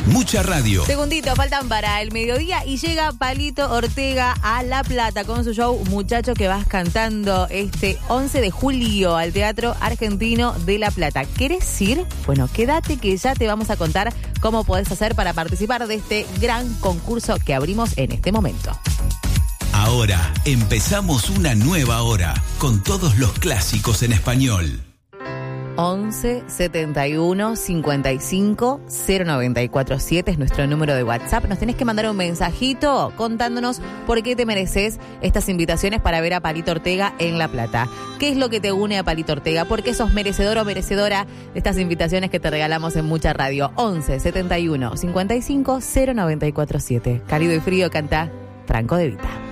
Mucha radio. Segunditos, faltan para el mediodía y llega Palito Ortega a La Plata con su show Muchacho que vas cantando este 11 de julio al Teatro Argentino de La Plata. ¿Querés ir? Bueno, quédate que ya te vamos a contar cómo podés hacer para participar de este gran concurso que abrimos en este momento. Ahora empezamos una nueva hora con todos los clásicos en español. 11 71 55 0947 es nuestro número de WhatsApp. Nos tenés que mandar un mensajito contándonos por qué te mereces estas invitaciones para ver a Palito Ortega en La Plata. ¿Qué es lo que te une a Palito Ortega? ¿Por qué sos merecedor o merecedora de estas invitaciones que te regalamos en Mucha Radio? 11 71 55 0947. Cálido y frío canta Franco De Vita.